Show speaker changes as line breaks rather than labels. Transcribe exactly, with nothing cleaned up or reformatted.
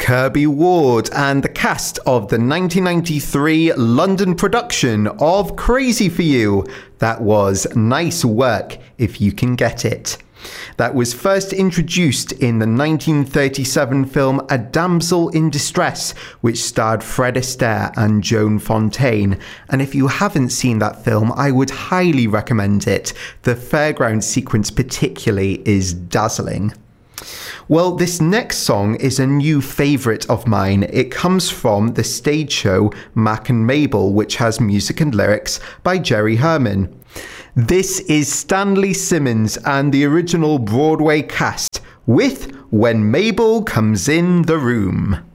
Kirby Ward and the cast of the nineteen ninety-three London production of Crazy for You. That was Nice Work If You Can Get It. That was first introduced in the nineteen thirty-seven film A Damsel in Distress, which starred Fred Astaire and Joan Fontaine. And if you haven't seen that film, I would highly recommend it. The fairground sequence particularly is dazzling. Well, this next song is a new favourite of mine. It comes from the stage show Mac and Mabel, which has music and lyrics by Jerry Herman. This is Stanley Simmons and the original Broadway cast with When Mabel Comes in the Room.